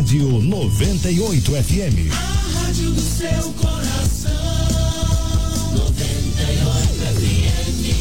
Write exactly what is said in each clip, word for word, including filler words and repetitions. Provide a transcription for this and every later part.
Rádio noventa e oito F M. A rádio do seu coração, noventa e oito F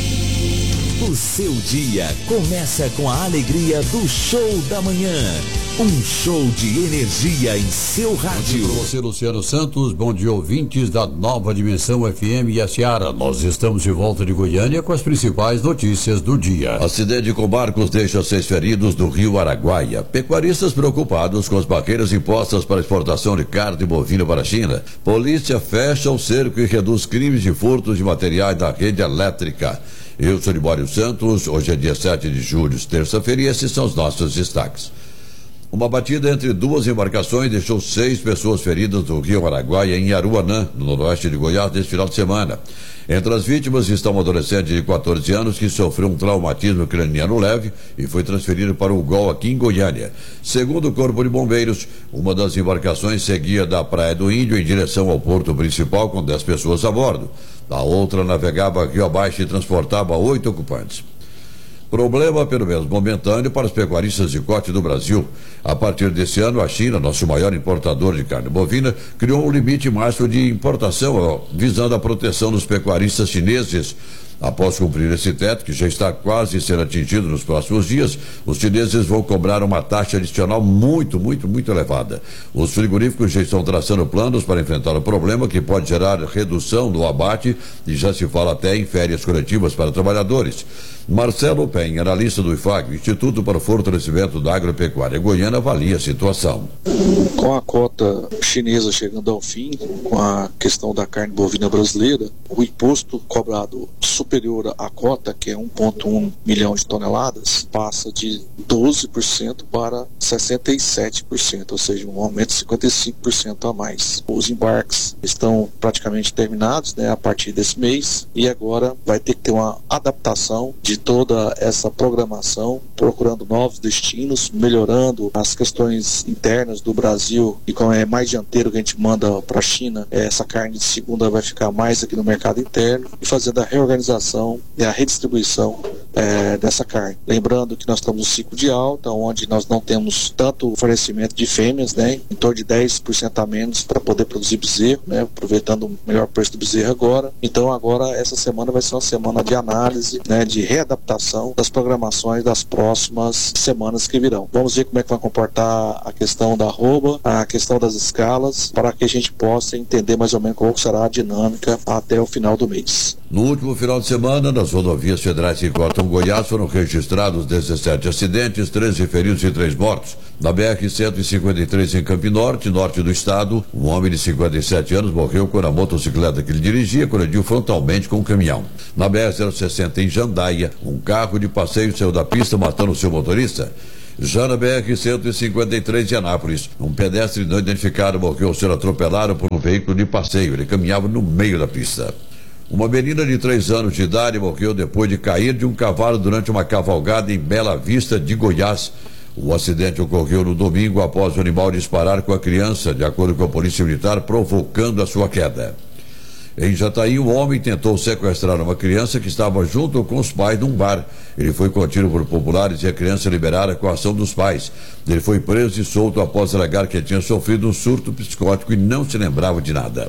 M. O seu dia começa com a alegria do show da manhã. Um show de energia em seu rádio. Bom dia para você, Luciano Santos. Bom dia, ouvintes da Nova Dimensão F M e a Seara. Nós estamos de volta de Goiânia com as principais notícias do dia. Acidente com barcos deixa seis feridos no Rio Araguaia. Pecuaristas preocupados com as barreiras impostas para exportação de carne bovina para a China. Polícia fecha o cerco e reduz crimes de furtos de materiais da rede elétrica. Eu sou Libório Santos. Hoje é dia sete de julho, terça-feira, e esses são os nossos destaques. Uma batida entre duas embarcações deixou seis pessoas feridas no Rio Araguaia, em Aruanã, no noroeste de Goiás, neste final de semana. Entre as vítimas está um adolescente de quatorze anos que sofreu um traumatismo craniano leve e foi transferido para o Gol aqui em Goiânia. Segundo o Corpo de Bombeiros, uma das embarcações seguia da Praia do Índio em direção ao porto principal com dez pessoas a bordo. A outra navegava rio abaixo e transportava oito ocupantes. Problema, pelo menos momentâneo, para os pecuaristas de corte do Brasil. A partir desse ano, a China, nosso maior importador de carne bovina, criou um limite máximo de importação, visando a proteção dos pecuaristas chineses. Após cumprir esse teto, que já está quase sendo atingido nos próximos dias, os chineses vão cobrar uma taxa adicional muito, muito, muito elevada. Os frigoríficos já estão traçando planos para enfrentar o problema, que pode gerar redução do abate, e já se fala até em férias coletivas para trabalhadores. Marcelo Penha, analista do I F A G, Instituto para o Fortalecimento da Agropecuária Goiana, avalia a situação. Com a cota chinesa chegando ao fim, com a questão da carne bovina brasileira, o imposto cobrado superior à cota, que é um vírgula um milhão de toneladas, passa de doze por cento para sessenta e sete por cento, ou seja, um aumento de cinquenta e cinco por cento a mais. Os embarques estão praticamente terminados, né, a partir desse mês, e agora vai ter que ter uma adaptação de toda essa programação, procurando novos destinos, melhorando as questões internas do Brasil, e como é mais dianteiro que a gente manda para a China, essa carne de segunda vai ficar mais aqui no mercado interno, e fazendo a reorganização e a redistribuição é, dessa carne. Lembrando que nós estamos no ciclo de alta, onde nós não temos tanto fornecimento de fêmeas, né, em torno de dez por cento a menos para poder produzir bezerro, né, aproveitando o melhor preço do bezerro agora. Então agora essa semana vai ser uma semana de análise, né, de readaptação das programações das próximas semanas que virão. Vamos ver como é que vai comportar a questão da arroba, a questão das escalas, para que a gente possa entender mais ou menos qual será a dinâmica até o final do mês. No último final de semana, nas rodovias federais que cortam Goiás, foram registrados dezessete acidentes, treze feridos e três mortos. Na B R cento e cinquenta e três, em Campo Norte, norte do estado, um homem de cinquenta e sete anos morreu quando a motocicleta que ele dirigia colidiu frontalmente com um caminhão. Na B R zero sessenta, em Jandaia, um carro de passeio saiu da pista matando seu motorista. Já na B R cento e cinquenta e três de Anápolis, um pedestre não identificado morreu ao ser atropelado por um veículo de passeio. Ele caminhava no meio da pista. Uma menina de três anos de idade morreu depois de cair de um cavalo durante uma cavalgada em Bela Vista de Goiás. O acidente ocorreu no domingo após o animal disparar com a criança, de acordo com a Polícia Militar, provocando a sua queda. Em Jataí, um homem tentou sequestrar uma criança que estava junto com os pais num bar. Ele foi contido por populares e a criança liberada com a ação dos pais. Ele foi preso e solto após alegar que tinha sofrido um surto psicótico e não se lembrava de nada.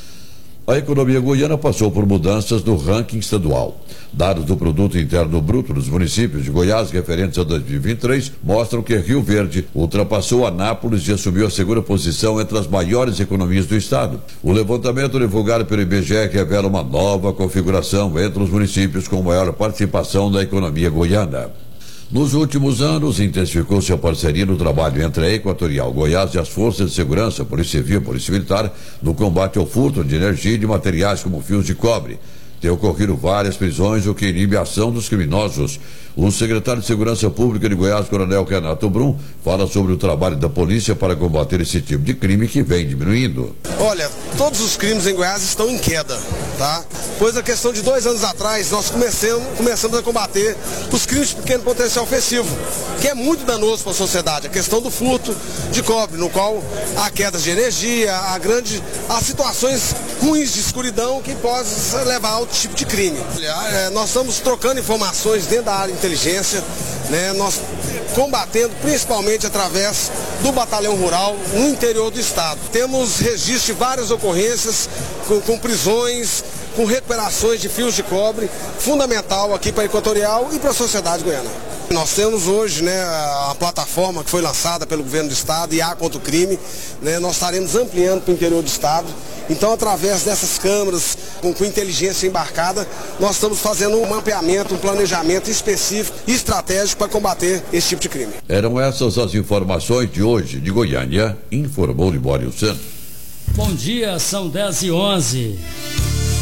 A economia goiana passou por mudanças no ranking estadual. Dados do Produto Interno Bruto dos municípios de Goiás, referentes a dois mil e vinte e três, mostram que Rio Verde ultrapassou Anápolis e assumiu a segunda posição entre as maiores economias do estado. O levantamento divulgado pelo I B G E revela uma nova configuração entre os municípios com maior participação da economia goiana. Nos últimos anos, intensificou-se a parceria no trabalho entre a Equatorial Goiás e as Forças de Segurança, Polícia Civil e Polícia Militar, no combate ao furto de energia e de materiais como fios de cobre. Tem ocorrido várias prisões, o que inibe a ação dos criminosos. O secretário de Segurança Pública de Goiás, Coronel Renato Brum, fala sobre o trabalho da polícia para combater esse tipo de crime que vem diminuindo. Olha, todos os crimes em Goiás estão em queda, tá? Pois a questão de dois anos atrás, nós começamos, começamos a combater os crimes de pequeno potencial ofensivo, que é muito danoso para a sociedade. A questão do furto de cobre, no qual há quedas de energia, há, grande, há situações ruins de escuridão que podem levar a outro tipo de crime. É, nós estamos trocando informações dentro da área de inteligência, né, nós combatendo principalmente através do batalhão rural no interior do estado. Temos registro de várias ocorrências com, com prisões, com recuperações de fios de cobre, fundamental aqui para a Equatorial e para a sociedade goiana. Nós temos hoje, né, a plataforma que foi lançada pelo governo do estado, I A contra o crime, né, nós estaremos ampliando para o interior do estado. Então, através dessas câmeras, com, com inteligência embarcada, nós estamos fazendo um mapeamento, um planejamento específico e estratégico para combater esse tipo de crime. Eram essas as informações de hoje de Goiânia, informou Libório Santos. Bom dia, são dez e onze.